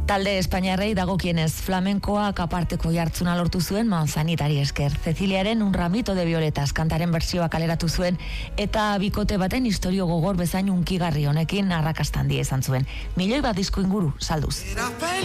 Talde espainiarrei dagokienez flamenkoak aparteko jartzuna lortu zuen Manzanitari esker. Ceciliaren Un ramito de violetas kantaren bertsioa kaleratu zuen eta bikote baten istorio gogor bezain unkigarri honekin arrakasta handia izan zuen. 1.000.000 bat disko inguru salduz.